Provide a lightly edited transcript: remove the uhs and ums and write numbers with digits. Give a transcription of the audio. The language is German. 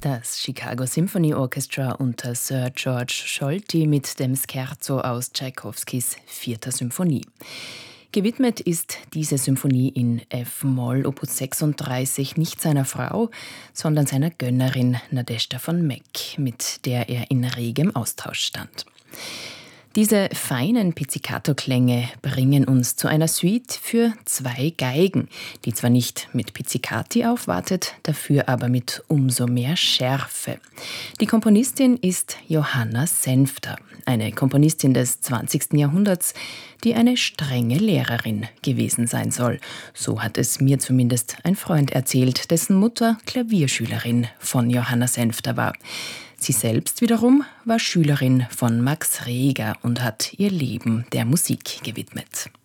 Das Chicago Symphony Orchestra unter Sir George Scholti mit dem Scherzo aus Tschaikowskis 4. Symphonie. Gewidmet ist diese Symphonie in F-Moll Opus 36 nicht seiner Frau, sondern seiner Gönnerin Nadezhda von Meck, mit der er in regem Austausch stand. Diese feinen Pizzicato-Klänge bringen uns zu einer Suite für 2 Geigen, die zwar nicht mit Pizzicati aufwartet, dafür aber mit umso mehr Schärfe. Die Komponistin ist Johanna Senfter, eine Komponistin des 20. Jahrhunderts, die eine strenge Lehrerin gewesen sein soll. So hat es mir zumindest ein Freund erzählt, dessen Mutter Klavierschülerin von Johanna Senfter war. Sie selbst wiederum war Schülerin von Max Reger und hat ihr Leben der Musik gewidmet.